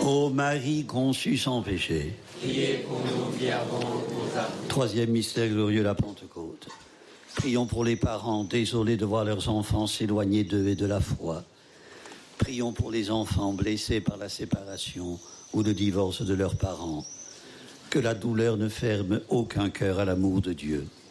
Ô Marie conçue sans péché. Priez pour nous qui avons nos âmes. Troisième mystère glorieux, la Pentecôte. Prions pour les parents désolés de voir leurs enfants s'éloigner d'eux et de la foi. Prions pour les enfants blessés par la séparation ou le divorce de leurs parents. Que la douleur ne ferme aucun cœur à l'amour de Dieu.